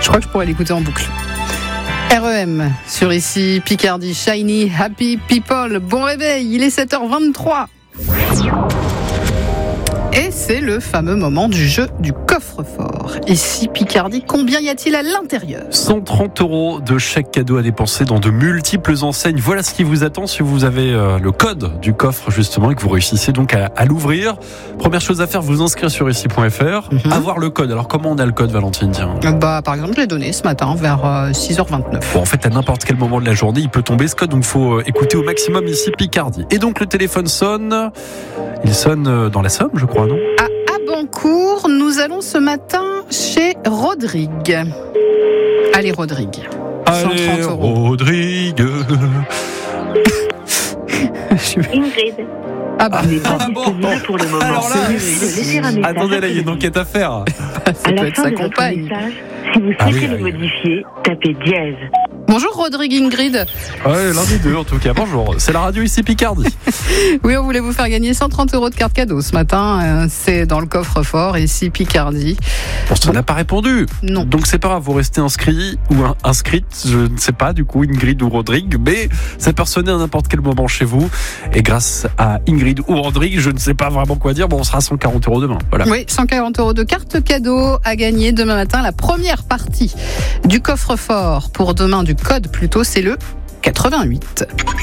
crois que je pourrais l'écouter en boucle. REM sur ici Picardie, Shiny Happy People. Bon réveil, il est 7h23. Et c'est le fameux moment du jeu du coffre-fort. Ici Picardie, combien y a-t-il à l'intérieur ? 130 € de chèque cadeau à dépenser dans de multiples enseignes. Voilà ce qui vous attend si vous avez le code du coffre justement et que vous réussissez donc à l'ouvrir. Première chose à faire, vous inscrire sur ici.fr, avoir le code. Alors comment on a le code, Valentine ? Par exemple, je l'ai donné ce matin vers 6h29. Bon, en fait, à n'importe quel moment de la journée, il peut tomber ce code, donc il faut écouter au maximum ici Picardie. Et donc le téléphone sonne. Il sonne dans la Somme, je crois, non ? À Abancourt, nous allons ce matin chez Rodrigue. Allez, Rodrigue. Allez, 130 €. Rodrigue. Ingrid. Ah bah, N'est pas disponible pour le moment. Alors là, Merci de laisser un message. attendez, là, il y a une enquête à faire. ça À peut la être fin sa de votre compagne. message, si vous Ah oui, souhaitez le oui. modifier, tapez dièse. Bonjour Rodrigue Ingrid. Ouais, l'un des deux, en tout cas. Bonjour, c'est la radio ici Picardie. Oui, on voulait vous faire gagner 130 € de carte cadeau ce matin. C'est dans le coffre-fort, ici Picardie. Bon, ça n'a pas répondu. Non. Donc c'est pas grave, vous restez inscrit ou inscrite, je ne sais pas, du coup, Ingrid ou Rodrigue, mais ça peut sonner à n'importe quel moment chez vous. Et grâce à Ingrid ou Rodrigue, je ne sais pas vraiment quoi dire, bon, on sera à 140 € demain. Voilà. Oui, 140 € de carte cadeau à gagner demain matin. La première partie du coffre-fort pour demain, du code plutôt, c'est le 88.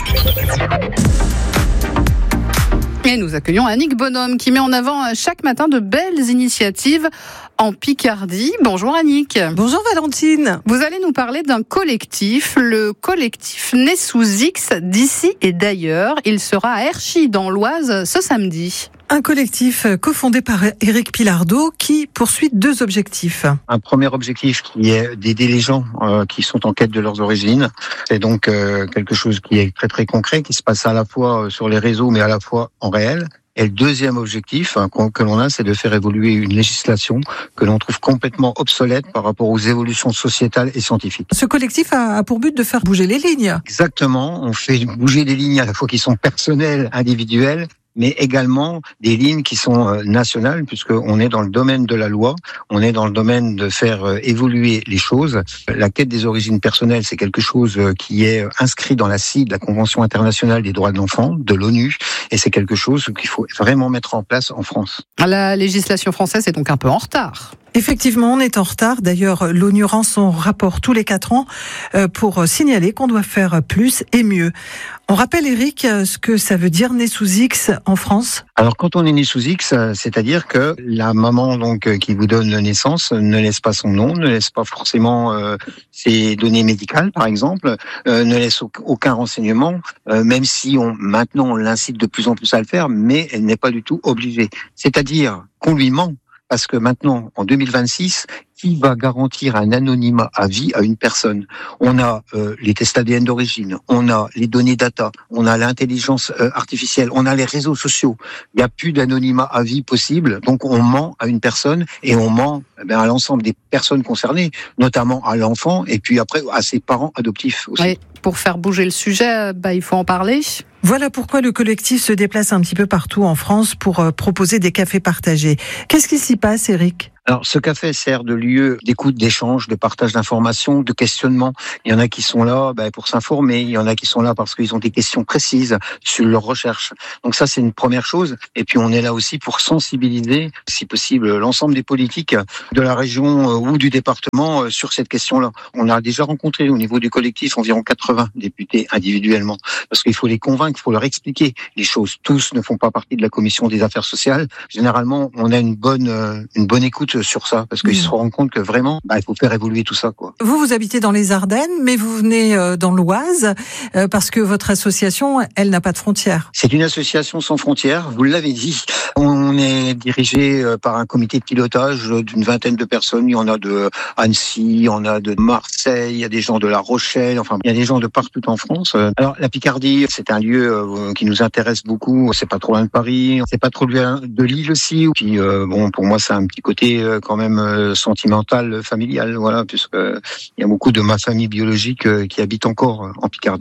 Et nous accueillons Annick Bonhomme qui met en avant chaque matin de belles initiatives en Picardie. Bonjour Annick. Bonjour Valentine. Vous allez nous parler d'un collectif, le collectif Né sous X d'ici et d'ailleurs. Il sera à Herchy dans l'Oise ce samedi. Un collectif cofondé par Éric Pilardot qui poursuit deux objectifs. Un premier objectif qui est d'aider les gens qui sont en quête de leurs origines. C'est donc quelque chose qui est très très concret, qui se passe à la fois sur les réseaux mais à la fois en réel. Et le deuxième objectif que l'on a, c'est de faire évoluer une législation que l'on trouve complètement obsolète par rapport aux évolutions sociétales et scientifiques. Ce collectif a pour but de faire bouger les lignes. Exactement, on fait bouger des lignes à la fois qui sont personnelles, individuelles, mais également des lignes qui sont nationales, puisqu'on est dans le domaine de la loi, on est dans le domaine de faire évoluer les choses. La quête des origines personnelles, c'est quelque chose qui est inscrit dans la CID, la Convention internationale des droits de l'enfant, de l'ONU, et c'est quelque chose qu'il faut vraiment mettre en place en France. La législation française est donc un peu en retard. Effectivement, on est en retard. D'ailleurs, l'ONU rend son rapport tous les 4 ans pour signaler qu'on doit faire plus et mieux. On rappelle, Éric, ce que ça veut dire né sous X en France. Alors, quand on est né sous X, c'est-à-dire que la maman donc qui vous donne naissance ne laisse pas son nom, ne laisse pas forcément ses données médicales, par exemple, ne laisse aucun renseignement, même si maintenant on l'incite de plus en plus à le faire, mais elle n'est pas du tout obligée. C'est-à-dire qu'on lui ment. Parce que maintenant, en 2026, qui va garantir un anonymat à vie à une personne ? On a les tests ADN d'origine, on a les données data, on a l'intelligence artificielle, on a les réseaux sociaux. Il n'y a plus d'anonymat à vie possible, donc on ment à une personne et on ment à l'ensemble des personnes concernées, notamment à l'enfant et puis après à ses parents adoptifs aussi. Oui, pour faire bouger le sujet, il faut en parler. Voilà pourquoi le collectif se déplace un petit peu partout en France pour proposer des cafés partagés. Qu'est-ce qui s'y passe, Éric ? Alors, ce café sert de lieu d'écoute, d'échange, de partage d'informations, de questionnement. Il y en a qui sont là pour s'informer, il y en a qui sont là parce qu'ils ont des questions précises sur leurs recherches. Donc ça, c'est une première chose. Et puis, on est là aussi pour sensibiliser, si possible, l'ensemble des politiques de la région ou du département sur cette question-là. On a déjà rencontré au niveau du collectif environ 80 députés individuellement, parce qu'il faut les convaincre, il faut leur expliquer les choses. Tous ne font pas partie de la commission des affaires sociales. Généralement, on a une bonne écoute sur ça, parce qu'ils se rendent compte que vraiment, il faut faire évoluer tout ça, quoi. Vous habitez dans les Ardennes, mais vous venez dans l'Oise, parce que votre association, elle n'a pas de frontières. C'est une association sans frontières, vous l'avez dit. On est dirigé par un comité de pilotage d'une vingtaine de personnes. Il y en a de Annecy, il y en a de Marseille, il y a des gens de La Rochelle, enfin, il y a des gens de partout en France. Alors, la Picardie, c'est un lieu qui nous intéresse beaucoup. C'est pas trop loin de Paris, c'est pas trop loin de Lille aussi. Puis, pour moi, c'est un petit côté quand même sentimental, familial, voilà, puisque il y a beaucoup de ma famille biologique qui habite encore en Picardie.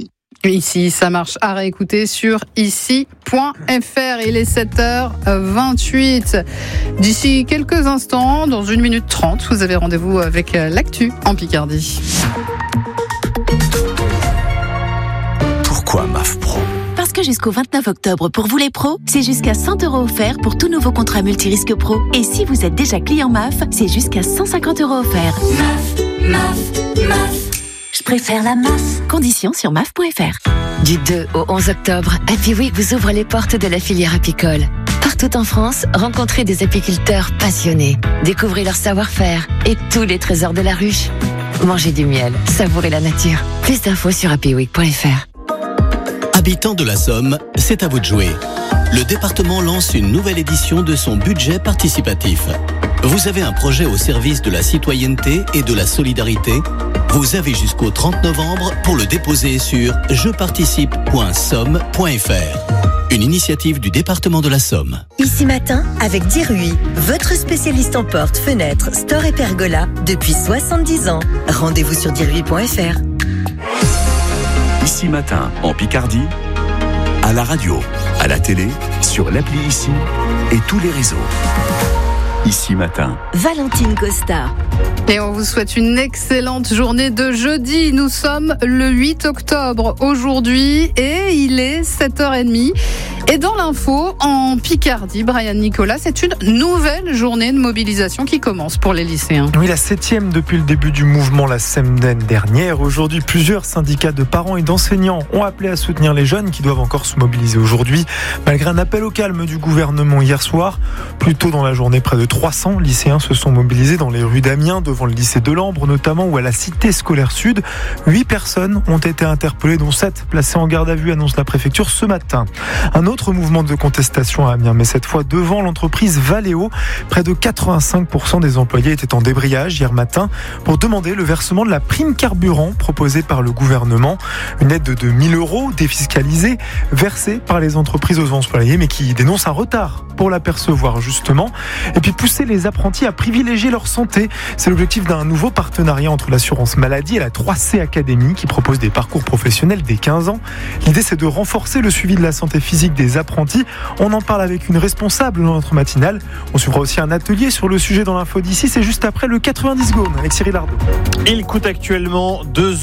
Ici, ça marche à réécouter sur ici.fr. Il est 7h28. D'ici quelques instants, dans 1 minute 30, vous avez rendez-vous avec l'actu en Picardie. Pourquoi MAF Pro ? Parce que jusqu'au 29 octobre, pour vous les pros, c'est jusqu'à 100 € offerts pour tout nouveau contrat multirisque pro. Et si vous êtes déjà client MAF, c'est jusqu'à 150 € offerts. MAF. Je préfère la MAF. Conditions sur MAF.fr. Du 2 au 11 octobre, Happy Week vous ouvre les portes de la filière apicole. Partout en France, rencontrez des apiculteurs passionnés. Découvrez leur savoir-faire et tous les trésors de la ruche. Mangez du miel, savourez la nature. Plus d'infos sur happyweek.fr. Habitants de la Somme, c'est à vous de jouer. Le département lance une nouvelle édition de son budget participatif. Vous avez un projet au service de la citoyenneté et de la solidarité ? Vous avez jusqu'au 30 novembre pour le déposer sur jeparticipe.somme.fr. Une initiative du département de la Somme. Ici Matin, avec Dirui, votre spécialiste en portes, fenêtres, store et pergola depuis 70 ans. Rendez-vous sur dirui.fr. Ici Matin, en Picardie, à la radio, à la télé, sur l'appli Ici et tous les réseaux. Ici Matin. Valentine Costa. Et on vous souhaite une excellente journée de jeudi. Nous sommes le 8 octobre aujourd'hui et il est 7h30. Et dans l'info, en Picardie, Brian Nicolas, c'est une nouvelle journée de mobilisation qui commence pour les lycéens. Oui, la 7e depuis le début du mouvement la semaine dernière. Aujourd'hui, plusieurs syndicats de parents et d'enseignants ont appelé à soutenir les jeunes qui doivent encore se mobiliser aujourd'hui. Malgré un appel au calme du gouvernement hier soir, plus tôt dans la journée, près de 300 lycéens se sont mobilisés dans les rues d'Amiens, devant le lycée de Lambre notamment, ou à la cité scolaire sud. 8 personnes ont été interpellées, dont 7 placées en garde à vue, annonce la préfecture ce matin. Un autre mouvement de contestation à Amiens, mais cette fois devant l'entreprise Valeo. Près de 85% des employés étaient en débrayage hier matin pour demander le versement de la prime carburant proposée par le gouvernement. Une aide de 2 000 € défiscalisée, versée par les entreprises aux employés, mais qui dénoncent un retard pour la percevoir justement. Et puis pousser les apprentis à privilégier leur santé. C'est l'objectif d'un nouveau partenariat entre l'assurance maladie et la 3C Academy qui propose des parcours professionnels dès 15 ans. L'idée, c'est de renforcer le suivi de la santé physique des apprentis. On en parle avec une responsable dans notre matinale. On suivra aussi un atelier sur le sujet dans l'info d'ici. C'est juste après le 90 secondes avec Cyril Ardo. Il coûte actuellement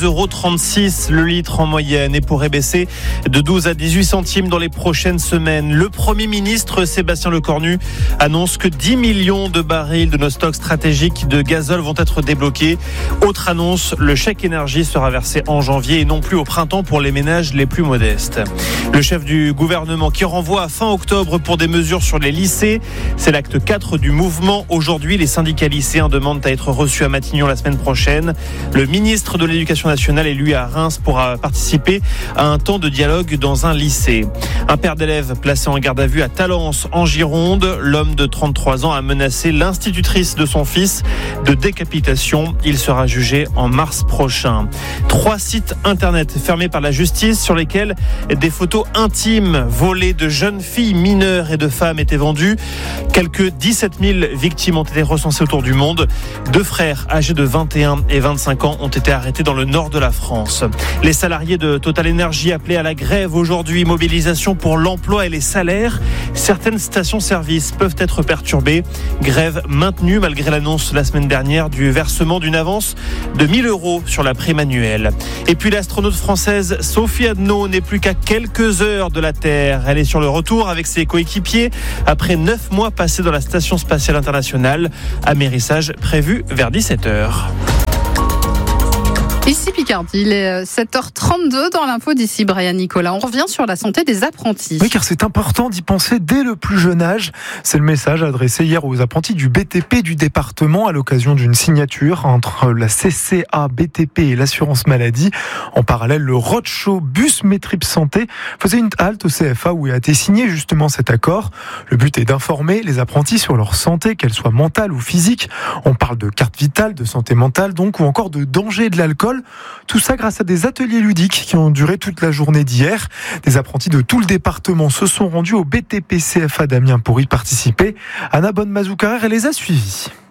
2,36 € le litre en moyenne et pourrait baisser de 12 à 18 centimes dans les prochaines semaines. Le Premier ministre Sébastien Lecornu annonce que 10 millions de barils de nos stocks stratégiques de gazole vont être débloqués. Autre annonce, le chèque énergie sera versé en janvier et non plus au printemps pour les ménages les plus modestes. Le chef du gouvernement qui renvoie à fin octobre pour des mesures sur les lycées, c'est l'acte 4 du mouvement. Aujourd'hui, les syndicats lycéens demandent à être reçus à Matignon la semaine prochaine. Le ministre de l'Éducation nationale est lui à Reims pour participer à un temps de dialogue dans un lycée. Un père d'élèves placé en garde à vue à Talence en Gironde. L'homme de 33 ans a menacé l'institutrice de son fils de décapitation. Il sera jugé en mars prochain. 3 sites internet fermés par la justice sur lesquels des photos intimes volées de jeunes filles mineures et de femmes étaient vendues. Quelques 17 000 victimes ont été recensées autour du monde. 2 frères âgés de 21 et 25 ans ont été arrêtés dans le nord de la France. Les salariés de Total Energy appelés à la grève aujourd'hui. Mobilisation pour l'emploi et les salaires. Certaines stations-service peuvent être perturbées. Grève maintenue malgré l'annonce la semaine dernière du versement d'une avance de 1 000 € sur la prime annuelle. Et puis l'astronaute française Sophie Adno n'est plus qu'à quelques heures de la Terre. Elle est sur le retour avec ses coéquipiers après 9 mois passés dans la Station Spatiale Internationale. Amérissage prévu vers 17h. Ici Picardie, il est 7h32 dans l'info d'ici Brian Nicolas. On revient sur la santé des apprentis. Oui, car c'est important d'y penser dès le plus jeune âge. C'est le message adressé hier aux apprentis du BTP du département à l'occasion d'une signature entre la CCA BTP et l'assurance maladie. En parallèle, le roadshow Bus Métrip Santé faisait une halte au CFA où a été signé justement cet accord. Le but est d'informer les apprentis sur leur santé, qu'elle soit mentale ou physique. On parle de carte vitale, de santé mentale donc, ou encore de danger de l'alcool. Tout ça grâce à des ateliers ludiques qui ont duré toute la journée d'hier. Des apprentis de tout le département se sont rendus au BTP CFA d'Amiens pour y participer. Anna Bonne-Mazoukarer, elle les a suivis.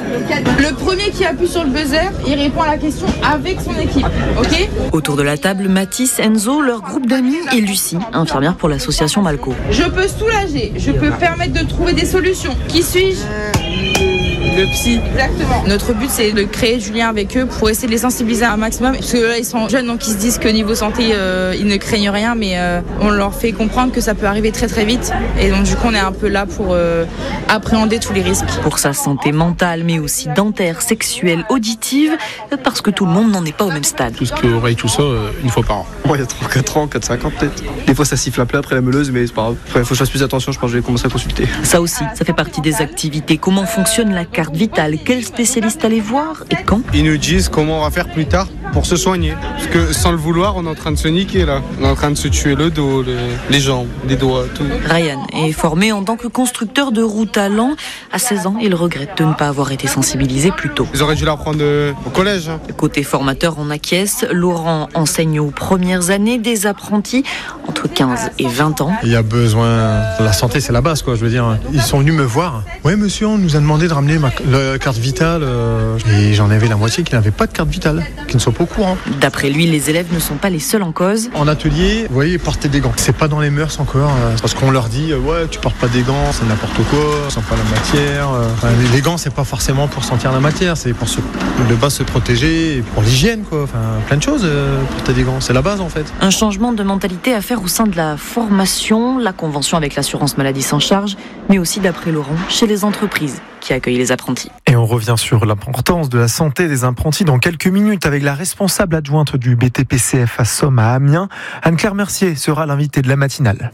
Le premier qui appuie sur le buzzer, il répond à la question avec son équipe, ok ? Autour de la table, Mathis, Enzo, leur groupe d'amis et Lucie, infirmière pour l'association Malco. Je peux soulager, je peux permettre de trouver des solutions. Qui suis-je ? Le psy. Exactement. Notre but, c'est de créer du lien avec eux pour essayer de les sensibiliser un maximum. Parce que là, ils sont jeunes, donc ils se disent que niveau santé, ils ne craignent rien, mais on leur fait comprendre que ça peut arriver très très vite. Et donc du coup, on est un peu là pour appréhender tous les risques. Pour sa santé mentale, mais aussi dentaire, sexuelle, auditive, parce que tout le monde n'en est pas au même stade. Tout ce qui est oreille, tout ça, une fois par an. Il y a 3-4 ans, 4-5 ans peut-être. Des fois, ça siffle un peu après la meuleuse, mais c'est pas grave. Après, il faut que je fasse plus attention, je pense que je vais commencer à consulter. Ça aussi, ça fait partie des activités. Comment fonctionne la carte vitale ? Quel spécialiste aller voir et quand ? Ils nous disent comment on va faire plus tard pour se soigner. Parce que sans le vouloir, on est en train de se niquer là. On est en train de se tuer le dos, les jambes, les doigts, tout. Ryan est formé en tant que constructeur de roues à Lens. À 16 ans, il regrette de ne pas avoir été sensibilisé plus tôt. Ils auraient dû l'apprendre au collège. Côté formateur, on acquiesce. Laurent enseigne aux premières années des apprentis entre 15 et 20 ans. Il y a besoin... La santé, c'est la base, quoi. Je veux dire, ils sont venus me voir. Oui, monsieur, on nous a demandé de ramener la carte vitale. Et j'en avais la moitié qui n'avaient pas de carte vitale, qui ne sont pas au courant. D'après lui, les élèves ne sont pas les seuls en cause. En atelier, vous voyez, porter des gants. C'est pas dans les mœurs encore. Parce qu'on leur dit, ouais, tu portes pas des gants, c'est n'importe quoi, ça sent pas la matière. Les gants, c'est pas forcément pour sentir la matière, c'est pour de base se protéger, et pour l'hygiène, quoi. Enfin, plein de choses, porter des gants, c'est la base en fait. Un changement de mentalité à faire au sein de la formation, la convention avec l'assurance maladie s'en charge, mais aussi, d'après Laurent, chez les entreprises qui accueillent les apprentis. Et on revient sur l'importance de la santé des apprentis dans quelques minutes avec la responsable adjointe du BTPCF à Somme à Amiens. Anne-Claire Mercier sera l'invitée de la matinale.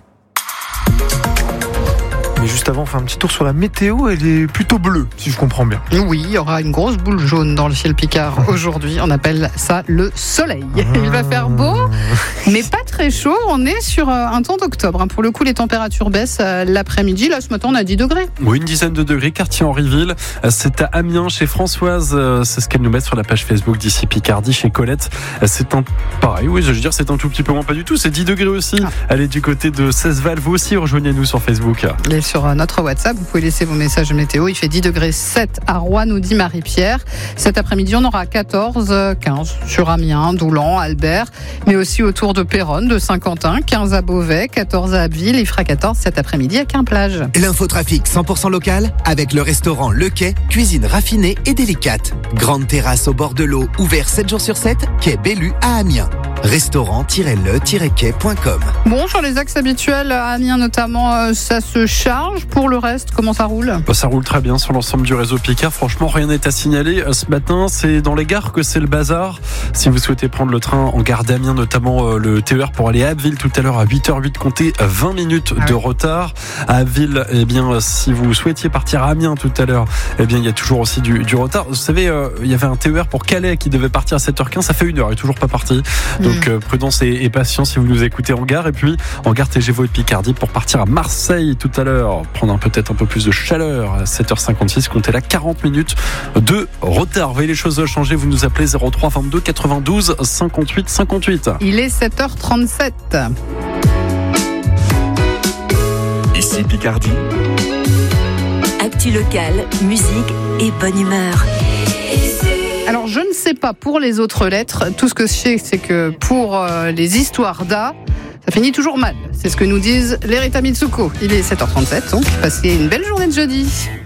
Mais juste avant, on fait un petit tour sur la météo. Elle est plutôt bleue, si je comprends bien. Oui, il y aura une grosse boule jaune dans le ciel Picard aujourd'hui. On appelle ça le soleil. Il va faire beau, mais pas très chaud. On est sur un temps d'octobre. Pour le coup, les températures baissent l'après-midi. Là, ce matin, on a 10 degrés. Oui, une dizaine de degrés. Quartier Henryville. C'est à Amiens, chez Françoise. C'est ce qu'elle nous met sur la page Facebook d'ici Picardie, chez Colette. C'est un... Pareil, oui, je veux dire, c'est un tout petit peu moins, pas du tout. C'est 10 degrés aussi. Elle est du côté de 16 Vous aussi, rejoignez-nous sur Facebook. Sur notre WhatsApp, vous pouvez laisser vos messages météo. Il fait 10 degrés 7 à Rouen, nous dit Marie-Pierre. Cet après-midi, on aura 14, 15 sur Amiens, Doulan, Albert, mais aussi autour de Péronne, de Saint-Quentin, 15 à Beauvais, 14 à Abbeville. Il fera 14 cet après-midi à Quimplage. L'infotrafic 100% local avec le restaurant Le Quai, cuisine raffinée et délicate. Grande terrasse au bord de l'eau, ouvert 7 jours sur 7, quai Bellu à Amiens. Restaurant-le-quai.com. Bon, sur les axes habituels à Amiens notamment, ça se charge. Pour le reste, comment ça roule ? Ça roule très bien sur l'ensemble du réseau Picard. Franchement, rien n'est à signaler. Ce matin, c'est dans les gares que c'est le bazar. Si vous souhaitez prendre le train en gare d'Amiens, notamment le TER pour aller à Abbeville tout à l'heure à 8h08, comptez 20 minutes de retard. À Abbeville, eh bien, si vous souhaitiez partir à Amiens tout à l'heure, eh bien, il y a toujours aussi du retard. Vous savez, il y avait un TER pour Calais qui devait partir à 7h15. Ça fait 1 heure. Il est toujours pas parti. Donc, prudence et patience si vous nous écoutez en gare. Et puis, en gare TGV de Picardie pour partir à Marseille tout à l'heure. Prendre peut-être un peu plus de chaleur à 7h56. Comptez là 40 minutes de retard. Vous voyez les choses changer. Vous nous appelez 03 22 92 58 58. Il est 7h37. Ici Picardie. Actu locale, musique et bonne humeur. Alors, je ne sais pas pour les autres lettres. Tout ce que je sais, c'est que pour les histoires d'A, ça finit toujours mal. C'est ce que nous disent les Rita Mitsuko. Il est 7h37, donc passez une belle journée de jeudi.